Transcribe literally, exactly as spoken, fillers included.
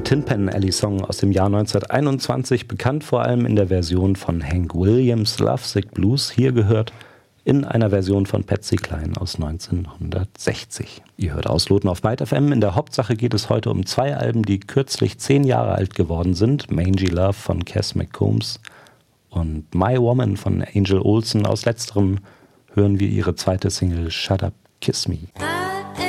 Tin Pan Alley Song aus dem Jahr neunzehnhunderteinundzwanzig, bekannt vor allem in der Version von Hank Williams' Lovesick Blues, hier gehört in einer Version von Patsy Cline aus neunzehnhundertsechzig. Ihr hört Ausloten auf Byte F M. In der Hauptsache geht es heute um zwei Alben, die kürzlich zehn Jahre alt geworden sind. Mangy Love von Cass McCombs und My Woman von Angel Olsen. Aus letzterem hören wir ihre zweite Single Shut Up, Kiss Me.